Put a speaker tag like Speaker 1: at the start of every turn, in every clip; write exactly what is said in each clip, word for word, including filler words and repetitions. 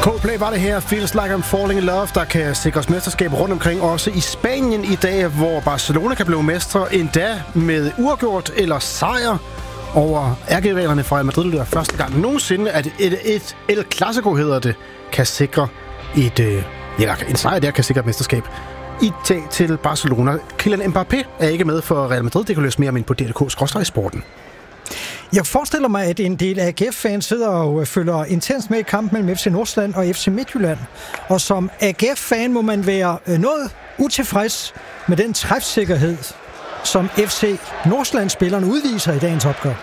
Speaker 1: Coldplay var det her, Feels Like I'm Falling in Love, der kan sikres mesterskab rundt omkring, også i Spanien i dag, hvor Barcelona kan blive mestre endda med uafgjort eller sejr over ærkerivalerne fra Real Madrid. Det er første gang nogensinde, at et, et El Clasico hedder det, kan sikre et, ja, en sejr der kan sikre et mesterskab i dag til Barcelona. Kylian Mbappé er ikke med for Real Madrid. Det kan løse mere om ind på D R K skråstreg sporten.
Speaker 2: Jeg forestiller mig, at en del af A G F-fans sidder og følger intens med i kampen mellem F C Nordsjælland og F C Midtjylland. Og som A G F-fan må man være noget utilfreds med den træfsikkerhed, som F C Nordsjælland-spillerne udviser i dagens opgør.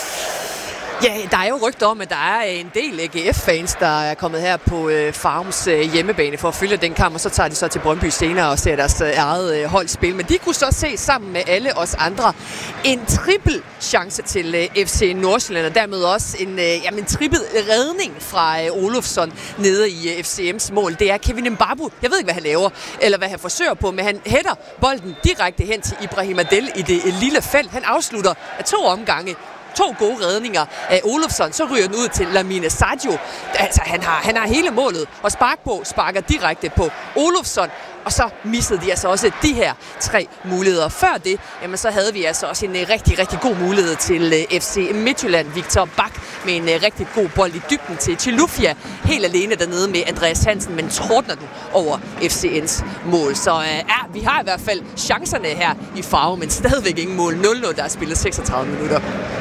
Speaker 3: Ja, der er jo rygter om, at der er en del A G F-fans, der er kommet her på øh, Farums øh, hjemmebane for at følge den kamp, og så tager de så til Brøndby senere og ser deres øh, eget øh, hold spil. Men de kunne så se sammen med alle os andre en trippel chance til øh, F C Nordsjælland, og dermed også en, øh, jamen, en trippel redning fra øh, Olofsson nede i øh, F C M's mål. Det er Kevin Mbabu. Jeg ved ikke, hvad han laver, eller hvad han forsøger på, men han hætter bolden direkte hen til Ibrahim Adel i det øh, lille felt. Han afslutter af to omgange. To gode redninger af Olofsson, så ryger den ud til Lamine Sadio. Altså, han har, han har hele målet, og spark på sparker direkte på Olofsson. Og så missede de altså også de her tre muligheder. Før det, jamen, så havde vi altså også en rigtig, rigtig god mulighed til F C Midtjylland. Victor Bak med en rigtig god bold i dybden til Chilufya. Helt alene dernede med Andreas Hansen, men tordner den over F C N's mål. Så uh, ja, vi har i hvert fald chancerne her i Farum, men stadigvæk ingen mål. nul nul, der er spillet seksogtredive minutter.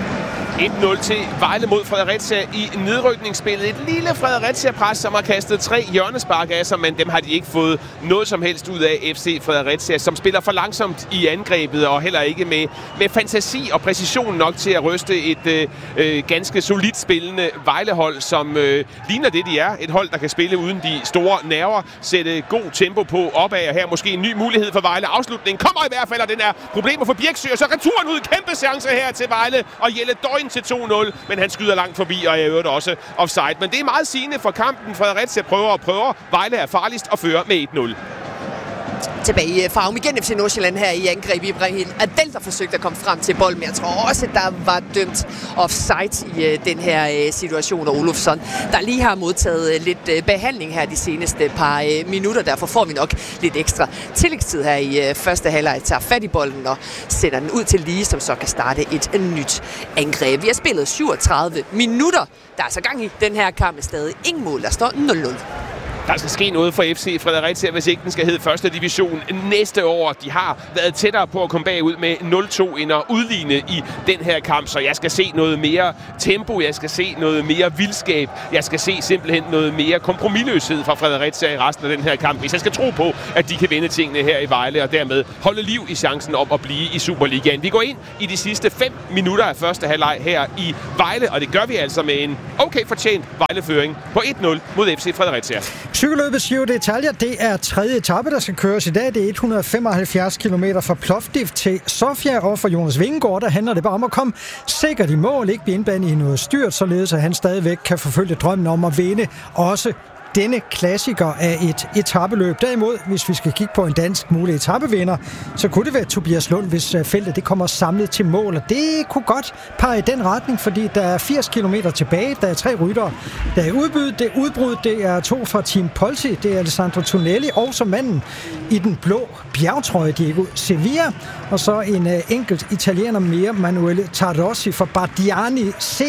Speaker 4: et nul til Vejle mod Fredericia i nedrykningsspillet. Et lille Fredericia-pres, som har kastet tre hjørnespark af sig, men dem har de ikke fået noget som helst ud af. F C Fredericia, som spiller for langsomt i angrebet, og heller ikke med, med fantasi og præcision nok til at ryste et øh, ganske solidt spillende Vejlehold, som øh, ligner det, de er. Et hold, der kan spille uden de store nerver, sætte god tempo på opad, og her måske en ny mulighed for Vejle. Afslutningen kommer i hvert fald, og den er problemer for Birksø, og så returen ud. Kæmpe chance her til Vejle, og Jelle Døgn til to nul, men han skyder langt forbi, og jeg øvrigt også offside. Men det er meget sigende for kampen. Fredericia prøver og prøver. Vejle er farligst og fører med et nul.
Speaker 3: Tilbage i Farum igen F C Nordsjælland her i angreb. Ibrahim Adel, der forsøgte at komme frem til bolden, men jeg tror også, at der var dømt offside i uh, den her uh, situation. Og Olofsson, der lige har modtaget uh, lidt uh, behandling her de seneste par uh, minutter. Derfor får vi nok lidt ekstra tillægstid her i uh, første halvleg. Tager fat i bolden og sender den ud til Lige, som så kan starte et uh, nyt angreb. Vi har spillet syvogtredive minutter. Der er så gang i den her kamp med stadig ingen mål. Der står nul nul.
Speaker 4: Der skal ske noget for F C Fredericia, hvis ikke den skal hedde første division næste år. De har været tættere på at komme bagud med nul to end at udligne i den her kamp. Så jeg skal se noget mere tempo, jeg skal se noget mere vildskab, jeg skal se simpelthen noget mere kompromisløshed fra Fredericia i resten af den her kamp, hvis jeg skal tro på, at de kan vinde tingene her i Vejle og dermed holde liv i chancen om at blive i Superligaen. Vi går ind i de sidste fem minutter af første halvleg her i Vejle, og det gør vi altså med en okay fortjent Vejleføring på et nul mod F C Fredericia.
Speaker 2: Cykelløbet Giro d'Italia, det er tredje etape, der skal køres i dag. Det er et hundrede og femoghalvfjerds kilometer fra Plovdiv til Sofia, og for Jonas Vingegaard, der handler det bare om at komme sikkert i mål, ikke blive indblandet i noget styrt, således at han stadigvæk kan forfølge drømmen om at vinde også denne klassiker af et etapeløb. Derimod, hvis vi skal kigge på en dansk mulig etapevinder, så kunne det være Tobias Lund, hvis feltet det kommer samlet til mål. Og det kunne godt pege i den retning, fordi der er firs kilometer tilbage. Der er tre ryttere. Der er udbud, det er udbrud, det er to fra Team Polsi, det er Alessandro Tonelli, og så manden i den blå bjergtrøje, Diego Sevilla, og så en uh, enkelt italiener mere, Manuele Tarossi fra Bardiani C.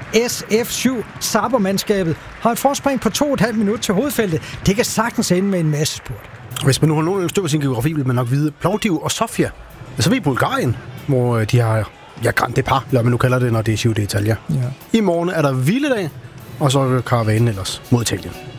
Speaker 2: S F syv Saber-mandskabet har et forspring på to og et halvt minut til hovedfeltet. Det kan sagtens ende med en masse spurt.
Speaker 1: Hvis man nu har nogen styr på sin geografi, vil man nok vide Plovdiv og Sofia. Så er vi i Bulgarien, hvor de har ja, Grand Depart, eller man nu kalder det, når det er Giro d'Italia. Ja. I morgen er der hviledag, og så er karavanen ellers mod Italien.